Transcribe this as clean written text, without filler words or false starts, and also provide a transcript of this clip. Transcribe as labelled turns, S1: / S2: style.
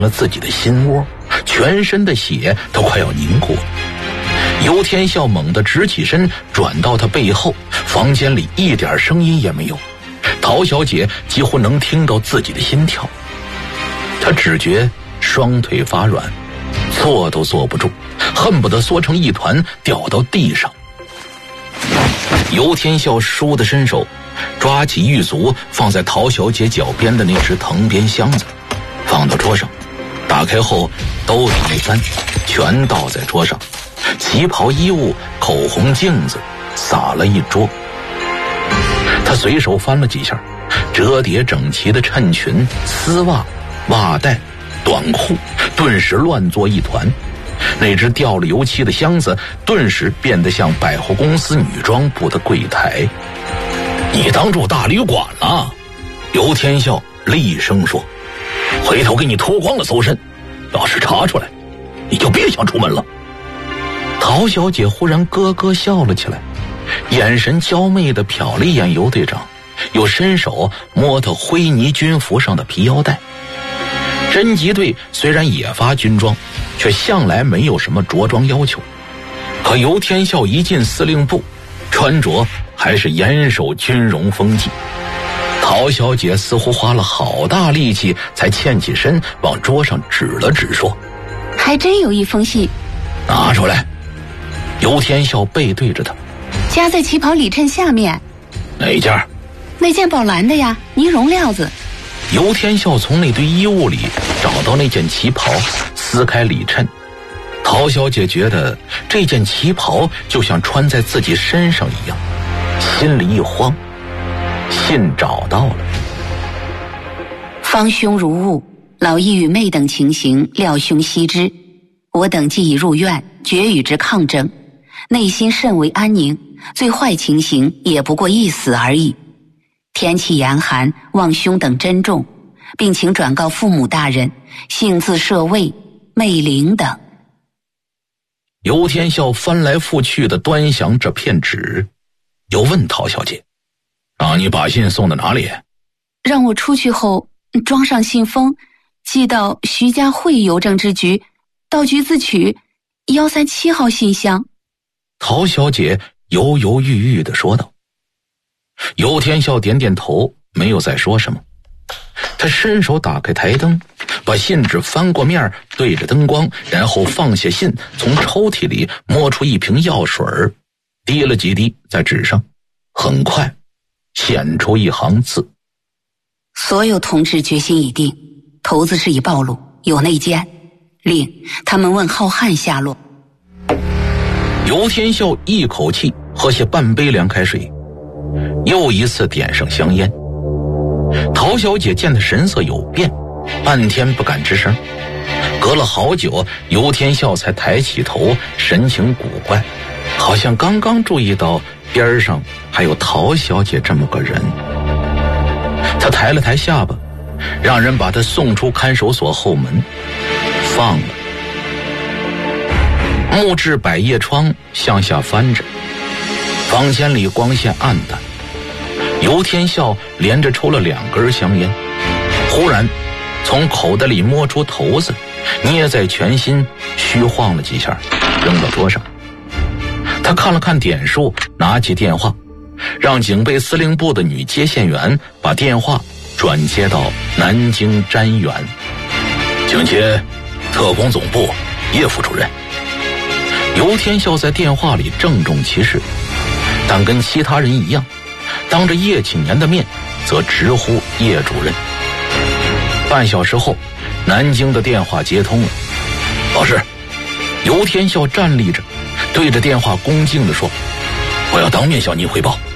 S1: 了自己的心窝，全身的血都快要凝固了。尤天笑猛地直起身，转到他背后，房间里一点声音也没有，陶小姐几乎能听到自己的心跳。她只觉双腿发软，坐都坐不住，恨不得缩成一团掉到地上。尤天笑倏地伸手抓起狱卒放在陶小姐脚边的那只藤编箱子，放到桌上，打开后兜里一翻，全倒在桌上，旗袍、衣物、口红、镜子洒了一桌。他随手翻了几下，折叠整齐的衬裙、丝袜、袜带、短裤顿时乱作一团，那只掉了油漆的箱子顿时变得像百货公司女装部的柜台。你当住大旅馆了？尤天笑厉声说，回头给你脱光了搜身，要是查出来你就别想出门了。陶小姐忽然咯咯笑了起来，眼神娇媚地瞟了一眼尤队长，又伸手摸他灰呢军服上的皮腰带。侦缉队虽然也发军装，却向来没有什么着装要求，可尤天笑一进司令部，穿着还是严守军容风纪。陶小姐似乎花了好大力气才欠起身，往桌上指了指说，
S2: 还真有一封信。
S1: 拿出来。尤天笑背对着他，
S2: 夹在旗袍里衬下面。
S1: 哪件？
S2: 那件宝蓝的呀，呢绒料子。
S1: 尤天笑从那堆衣物里找到那件旗袍，撕开里衬。陶小姐觉得这件旗袍就像穿在自己身上一样，心里一慌。信找到了。
S2: 方兄如误，老义与妹等情形料兄悉知，我等既已入院，决与之抗争，内心甚为安宁，最坏情形也不过一死而已。天气严寒，望兄等珍重，并请转告父母大人，幸自舍卫、妹灵等。
S1: 尤天笑翻来覆去地端详这片纸，又问陶小姐，让你把信送到哪里？
S2: 让我出去后装上信封，寄到徐家汇邮政支局，到局自取137号信箱。
S1: 陶小姐犹犹豫豫地说道。尤天笑点点头，没有再说什么。他伸手打开台灯，把信纸翻过面，对着灯光，然后放下信，从抽屉里摸出一瓶药水，滴了几滴在纸上，很快显出一行字：
S2: 所有同志决心已定，头子是已暴露，有内奸，令他们问浩瀚下落。
S1: 尤天笑一口气喝下半杯凉开水，又一次点上香烟。陶小姐见他神色有变，半天不敢吱声。隔了好久，尤天笑才抬起头，神情古怪，好像刚刚注意到边上还有陶小姐这么个人。他抬了抬下巴，让人把他送出看守所后门，放了。木质百叶窗向下翻着，房间里光线暗淡。尤天笑连着抽了2根香烟，忽然从口袋里摸出头子，捏在拳心，虚晃了几下，扔到桌上。他看了看点数，拿起电话，让警备司令部的女接线员把电话转接到南京瞻远。请接特工总部叶副主任。尤天笑在电话里郑重其事，但跟其他人一样，当着叶启年的面则直呼叶主任。半小时后，南京的电话接通了。老师，尤天笑站立着，对着电话恭敬地说，我要当面向您汇报。